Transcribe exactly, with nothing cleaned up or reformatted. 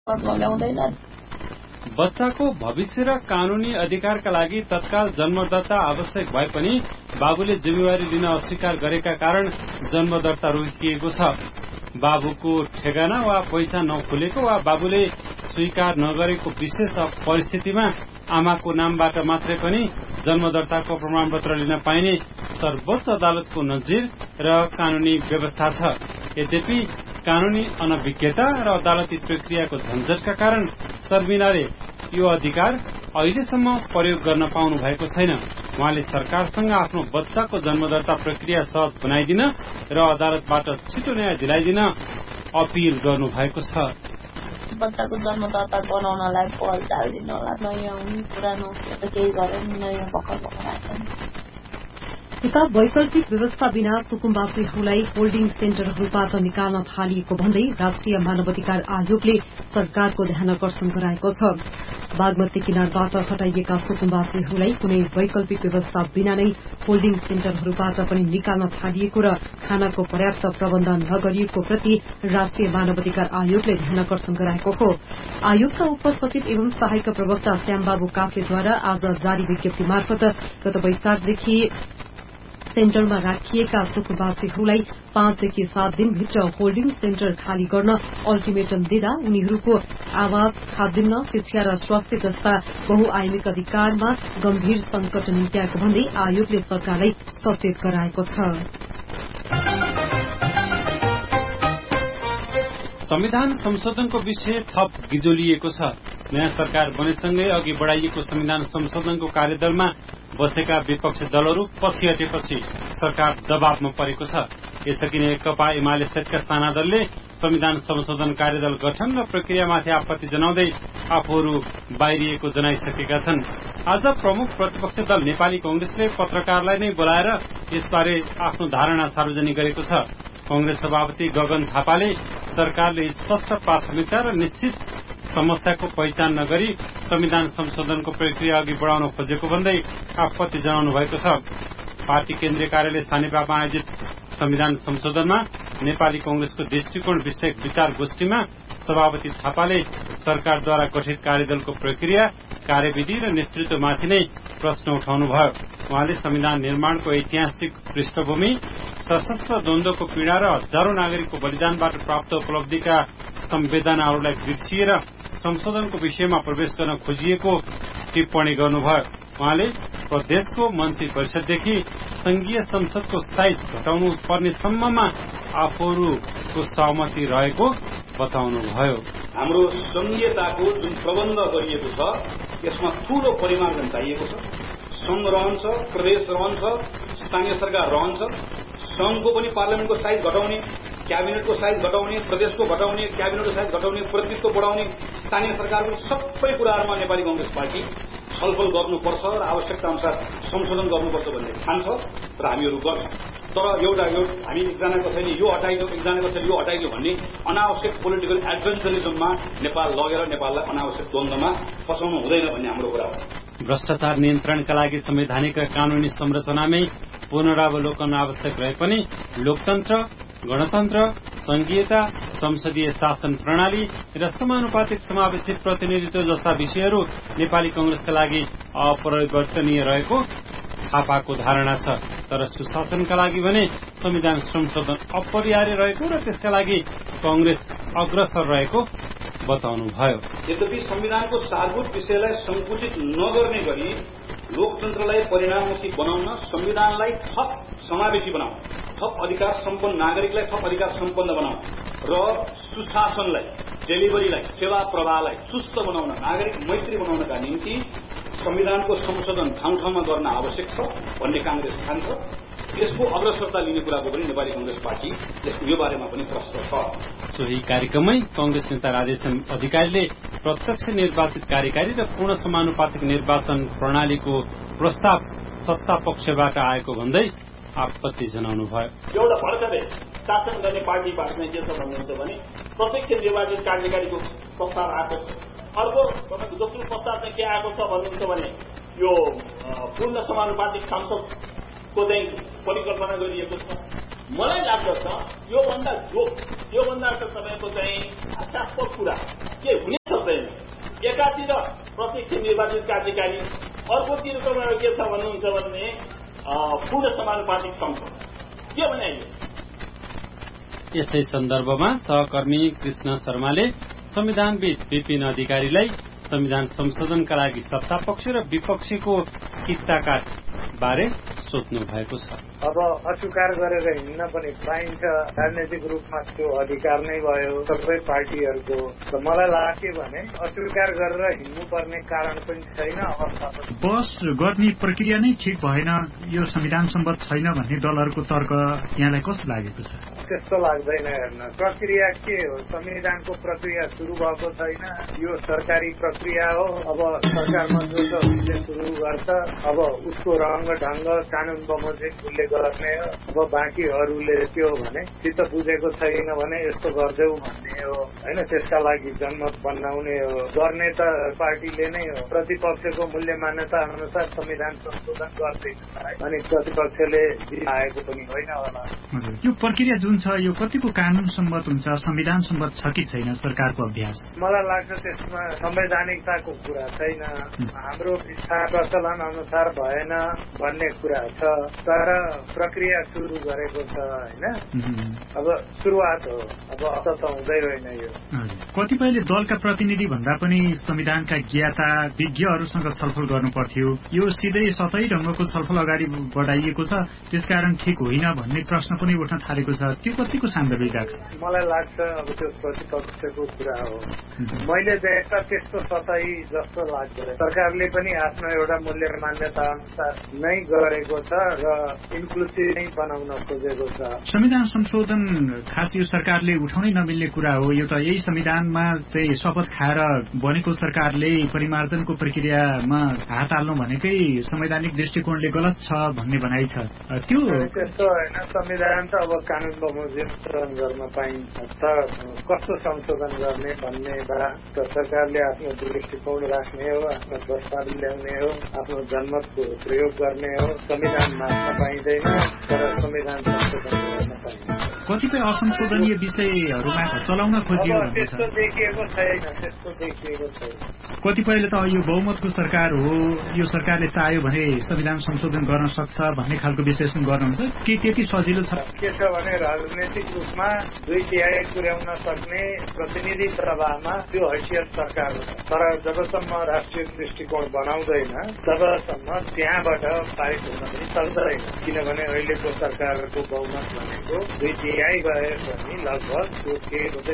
पदमा ल्याउँदैन। बच्चाको भविष्य र कानूनी अधिकारका लागि तत्काल जन्मदर्ता आवश्यक भए पनि बाबुले जिम्मेवारी लिन अस्वीकार गरेका कारण जन्मदर्ता रोकिएको छ। बाबुको ठेगाना वा पहिचान नखुलेको वा बाबुले स्वीकार नगरेको विशेष परिस्थितिमा आमाको नामबाट मात्रै पनि जन्मदर्ताको प्रमाणपत्र लिन पाइने सर्वोच्च अदालतको नजिर र कानूनी व्यवस्था छ। यद्यपि कानूनी अनभिज्ञता र अदालती प्रक्रियाको झन्झटका कारण शर्मिलाले यो अधिकार अहिलेसम्म प्रयोग गर्न पाउनु भएको छैन। उहाँले सरकारसँग आफ्नो बच्चाको जन्मदर्ता प्रक्रिया सहज बनाइदिन र अदालतबाट छिटो न्याय दिलाइदिन अपिल गर्नु भएको छ। बच्चाको जन्मदर्ता बनाउनलाई पहल चालिदिनु होला। नयाँ पुरानो केही गरेर नयाँ भर्खर भर्खर आएको यता वैकल्पिक व्यवस्था बिना सुकुम्बासीहरूलाई होल्डिङ सेन्टरहरूबाट निकाल्न थालिएको भन्दै राष्ट्रिय मानवाधिकार आयोगले सरकारको ध्यानाकर्षण गराएको छ। बागमती किनारबाट हटाइएका सुकुम्बासीहरूलाई कुनै वैकल्पिक व्यवस्था बिना नै होल्डिङ सेन्टरहरूबाट पनि निकाल्न थालिएको र खानाको पर्याप्त प्रबन्ध नगरिएको प्रति राष्ट्रिय मानवाधिकार आयोगले ध्यानाकर्षण गराएको हो। आयोगका उपसचिव एवं सहायक प्रवक्ता श्यामबाबु काफ्लेद्वारा आज जारी विज्ञप्ति मार्फत गत वैशाखदेखि सेन्टरमा राखिएका सुकुम्बासीहरूलाई पाँचदेखि सात दिनभित्र होल्डिङ सेन्टर खाली गर्न अल्टिमेटम दिँदा उनीहरूको आवास, खाद्यान्न, शिक्षा र स्वास्थ्य जस्ता बहुआयामिक अधिकारमा गम्भीर संकट निम्त्याएको भन्दै आयोगले सरकारलाई सचेत गराएको छ। संविधान संशोधनको विषय थप गिजोलिएको छ। नयाँ सरकार बनेसँगै अघि बढ़ाइएको संविधान संशोधनको कार्यदलमा बसेका विपक्षी दलहरू पछि हटेपछि सरकार दबावमा परेको छ। यसअघि नेकपा एमाले सहितका साना दलले संविधान संशोधन कार्यदल गठन र प्रक्रियामाथि आपत्ति जनाउँदै आफूहरू बाहिरिएको जनाइसकेका छन्। आज प्रमुख प्रतिपक्ष दल नेपाली कांग्रेसले पत्रकारलाई नै बोलाएर यसबारे आफ्नो धारणा सार्वजनिक गरेको छ। कांग्रेस सभापति गगन थापाले सरकारले स्पष्ट प्राथमिकता र निश्चित समस्याको पहिचान नगरी संविधान संशोधनको प्रक्रिया अघि बढ़ाउन खोजेको भन्दै आपत्ति जनाउनु भएको छ। पार्टी केन्द्रीय कार्यालय सानेपामा आयोजित संविधान संशोधनमा नेपाली कांग्रेसको दृष्टिकोण विषयक विचार गोष्ठीमा सभापति थापाले सरकारद्वारा गठित कार्यदलको प्रक्रिया, कार्यविधि र नेतृत्वमाथि नै प्रश्न उठाउनुभयो। उहाँले संविधान निर्माणको ऐतिहासिक पृष्ठभूमि, सशस्त्र द्वन्द्वको पीड़ा र हजारौं नागरिकको बलिदानबाट प्राप्त उपलब्धिका संवेदनाहरूलाई बिर्सिएर संशोधनको विषयमा प्रवेश गर्न खोजिएको टिप्पणी गर्नुभयो। उहाँले प्रदेशको मन्त्री परिषददेखि संघीय संसदको साइज घटाउनु पर्ने सम्ममा आफूहरूको सहमति रहेको बताउनुभयो। हाम्रो संघीयताको जुन प्रबन्ध गरिएको छ यसमा ठूलो परिमार्जन चाहिएको छ। संघ रहन्छ, प्रदेश रहन्छ, स्थानीय सरकार रहन्छ। संघको पनि पार्लियामेन्टको साइज घटाउने, क्याबिनेटको साइज घटाउने, प्रदेशको घटाउने, क्याबिनेटको साइज घटाउने, प्रतिनिधित्व बढाउने, स्थानीय सरकारको सबै कुराहरूमा नेपाली कांग्रेस पार्टी छलफल गर्नुपर्छ र आवश्यकता अनुसार संशोधन गर्नुपर्छ भन्ने ठान्छ र हामीहरू गर्छौं। तर एउटा यो हामी एकजना कसैले यो हटाइदियो, एकजना कसैले यो हटाइदियो भन्ने अनावश्यक पोलिटिकल एडभेन्चरिजममा नेपाल लगेर नेपाललाई अनावश्यक द्वन्द्वमा फसाउनु हुँदैन भन्ने हाम्रो कुरा हो। भ्रष्टाचार नियन्त्रणका लागि संवैधानिक र कानूनी संरचनामै पुनरावलोकन आवश्यक रहे पनि लोकतन्त्र, गणतन्त्र, संघीयता, संसदीय शासन प्रणाली र समानुपातिक समावेशी प्रतिनिधित्व जस्ता विषयहरू नेपाली कांग्रेसका लागि अपरिवर्तनीय रहेको थापाको धारणा छ। तर सुशासनका लागि भने संविधान संशोधन अपरिहार्य रहेको र त्यसका लागि कांग्रेस अग्रसर रहेको बताउनुभयो। यद्यपि संविधानको सारभूत विषयलाई संकुचित नगर्ने गरी लोकतन्त्रलाई परिणाममुखी बनाउन, संविधानलाई थप समावेशी बनाउन, थप अधिकार सम्पन्न नागरिकलाई थप अधिकार सम्पन्न बनाउन र सुशासनलाई, डेलिभरीलाई, सेवा प्रवाहलाई सुस्त बनाउन, नागरिक मैत्री बनाउनका निम्ति संविधानको संशोधन ठाउँ ठाउँमा गर्न आवश्यक छ भन्ने कांग्रेस ठान्छ। यसको अग्रसरता लिने कुराको पनि नेपाली कांग्रेस पार्टी यो बारेमा पनि प्रश्न छ। सोही कार्यक्रममै कांग्रेस नेता राजेश अधिकारीले प्रत्यक्ष निर्वाचित कार्यकारी र पूर्ण समानुपातिक निर्वाचन प्रणालीको प्रस्ताव सत्ता पक्षबाट आएको भन्दै आपत्ति जनाउनुभयो। एउटा भर्खरै शासन गर्ने पार्टी पार्टीमा के छ भन्नुहुन्छ भने प्रत्यक्ष निर्वाचित कार्यकारीको प्रस्ताव आएको छ। अर्को तपाईँको दोस्रो प्रस्ताव चाहिँ के आएको छ भन्नुहुन्छ भने यो पूर्ण समानुपातिक संसदको चाहिँ परिकल्पना गरिएको छ। मलाई लाग्दछ योभन्दा जो योभन्दा तपाईँको चाहिँ हास्यास्पद कुरा के हुने एकातिर प्रत्यक्ष निर्वाचित कार्यकारी, अर्कोतिर तपाईँको के छ भन्नुहुन्छ भने पूर्ण समानुपातिक संसद के भने। यसै सन्दर्भमा सहकर्मी कृष्ण शर्माले संविधानविद विपिन अधिकारीलाई संविधान संशोधनका लागि सत्तापक्ष र विपक्षीको किताका बारे सोध्नु भएको छ। अब अस्वीकार गरेर हिँड्न पनि पाइन्छ, राजनैतिक रूपमा त्यो अधिकार नै भयो सबै पार्टीहरूको। र मलाई लाग्यो भने अस्वीकार गरेर हिँड्नुपर्ने कारण पनि छैन। अब बस गर्ने प्रक्रिया नै ठिक भएन, यो संविधान सम्मत छैन भन्ने दलहरूको तर्क यहाँलाई कस्तो लागेको छ? त्यस्तो लाग्दैन। हेर्न, प्रक्रिया के हो? संविधानको प्रक्रिया सुरु भएको छैन, यो सरकारी प्रक्रिया हो। अब सरकारमा जो छ उसले सुरु गर्छ, अब उसको रंग ढंग कानून बमोजिम उसले गर्ने हो। अब बाँकीहरूले के हो भने चित्त बुझेको छैन भने यस्तो गरिदेऊ भन्ने हो होइन। त्यसका लागि जनमत बनाउने हो, गर्ने त पार्टीले नै हो। प्रतिपक्षको मूल्य मान्यता अनुसार संविधान संशोधन गर्दैन अनि प्रतिपक्षले आएको पनि होइन होला। यो प्रक्रिया जुन छ यो कतिको कानून सम्मत हुन्छ, संविधान सम्मत छ कि छैन सरकारको अभ्यास? मलाई लाग्छ त्यसमा संवैधानिकताको कुरा छैन। हाम्रो इच्छा प्रचलन अनुसार भएन भन्ने कुरा छ, तर प्रक्रिया सुरु गरेको छ होइन। अब सुरुवात हो, अब अत त हुँदै होइन। यो कतिपयले दलका प्रतिनिधि भन्दा पनि संविधानका ज्ञाता विज्ञहरूसँग छलफल गर्नु पर्थ्यो, यो सिधै सतही ढंगको छलफल अगाडि बढाइएको छ, त्यसकारण ठिक होइन भन्ने प्रश्न पनि उठ्न थालेको छ। त्यो कतिको सान्दर्भिक लाग्छ? मलाई लाग्छ अब त्यो प्रतिपक्षको कुरा हो। मैले देख्दा त्यस्तो सतही जस्तो लाग्दैन। सरकारले पनि आफ्नो एउटा मूल्य मान्यता अनुसार नै गरेको छ र इन्क्लुसिभ नै बनाउन खोजेको छ। संविधान संशोधन खास यो सरकारले उठाउनै नमिल्ने कुरा हो। यो त यही संविधानमा चाहिँ शपथ खाएर बनेको सरकारले परिमार्जनको प्रक्रियामा हात हाल्नु भनेकै संवैधानिक दृष्टिकोणले गलत छ भन्ने भनाइ छ। त्यो त्यस्तो होइन। संविधान त अब कानून बमोजिम गर्न पाइन्छ, तर कस्तो संशोधन गर्ने भन्ने त सरकारले आफ्नो दृष्टिकोण राख्ने हो, आफ्नो प्रस्ताव ल्याउने हो, आफ्नो जनमतको प्रयोग गर्ने हो। संविधान मान्न पाइँदैन, तर संविधान संशोधन गर्न पाइन्छ। कतिपय असंशोधनीय विषयहरूमा चलाउन खोजियो त्यस्तो देखिएको छैन। त्यस्तो देखिएको छैन। कतिपयले त यो बहुमतको सरकार हो, यो सरकारले चाह्यो भने संविधान संशोधन गर्न सक्छ भन्ने खालको विश्लेषण गर्नुहुन्छ कि त्यति सजिलो छ? के छ भने राजनैतिक रूपमा दुई तिहाई पुर्याउन सक्ने प्रतिनिधि सभामा त्यो हैसियत सरकार हो, तर जबसम्म राष्ट्रिय दृष्टिकोण बनाउँदैन तबसम्म त्यहाँबाट पारित हुन पनि सक्दैन। किनभने अहिलेको सरकारको बहुमत भनेको दुई तिहाई गए पनि लगभग त्यो के